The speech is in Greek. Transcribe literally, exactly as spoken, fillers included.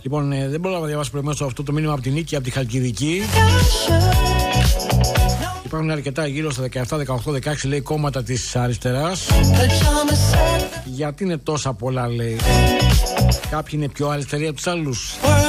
Λοιπόν, ε, δεν μπορώ να διαβάσω προηγουμένως αυτό το μήνυμα από την Νίκη, από τη Χαλκιδική. Υπάρχουν αρκετά, γύρω στα δεκαεπτά, δεκαοκτώ, δεκαέξι λέει κόμματα της αριστεράς. Γιατί είναι τόσα πολλά, λέει. Κάποιοι είναι πιο αριστεροί από τους άλλους.